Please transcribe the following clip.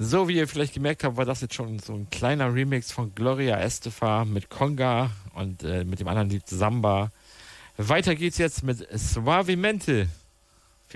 So, wie ihr vielleicht gemerkt habt, war das jetzt schon so ein kleiner Remix von Gloria Estefan mit Conga und mit dem anderen Lied Samba. Weiter geht's jetzt mit Suavemente.